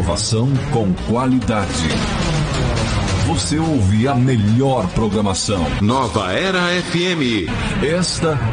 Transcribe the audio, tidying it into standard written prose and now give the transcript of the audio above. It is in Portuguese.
Informação com qualidade. Você ouve a melhor programação. Nova Era FM. Esta